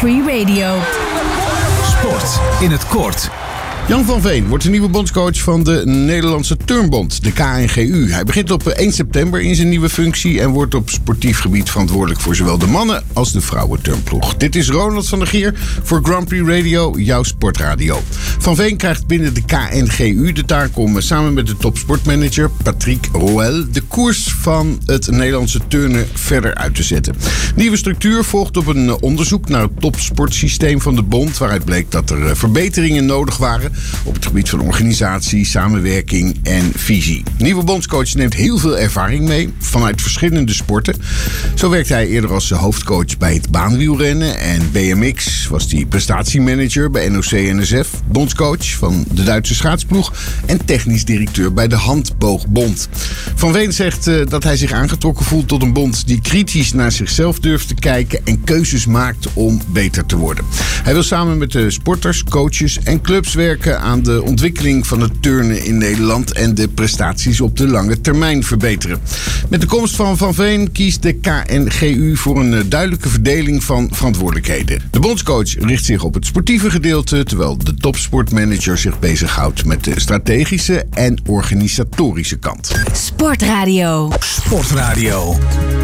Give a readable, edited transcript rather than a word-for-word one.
Free Radio. Sport in het kort. Jan van Veen wordt de nieuwe bondscoach van de Nederlandse Turnbond, de KNGU. Hij begint op 1 september in zijn nieuwe functie en wordt op sportief gebied verantwoordelijk voor zowel de mannen als de vrouwenturnploeg. Dit is Ronald van der Gier voor Grand Prix Radio, jouw sportradio. Van Veen krijgt binnen de KNGU de taak om samen met de topsportmanager Patrick Roel de koers van het Nederlandse turnen verder uit te zetten. Nieuwe structuur volgt op een onderzoek naar het topsportsysteem van de bond, waaruit bleek dat er verbeteringen nodig waren op het gebied van organisatie, samenwerking en visie. Nieuwe bondscoach neemt heel veel ervaring mee vanuit verschillende sporten. Zo werkte hij eerder als hoofdcoach bij het baanwielrennen en BMX was hij prestatiemanager bij NOC-NSF, bondscoach van de Duitse schaatsploeg en technisch directeur bij de Handboogbond. Van Veen zegt dat hij zich aangetrokken voelt tot een bond die kritisch naar zichzelf durft te kijken en keuzes maakt om beter te worden. Hij wil samen met de sporters, coaches en clubs werken aan de ontwikkeling van het turnen in Nederland en de prestaties op de lange termijn verbeteren. Met de komst van Van Veen kiest de KNGU voor een duidelijke verdeling van verantwoordelijkheden. De bondscoach richt zich op het sportieve gedeelte, terwijl de topsportmanager zich bezighoudt met de strategische en organisatorische kant. Sportradio. Sportradio.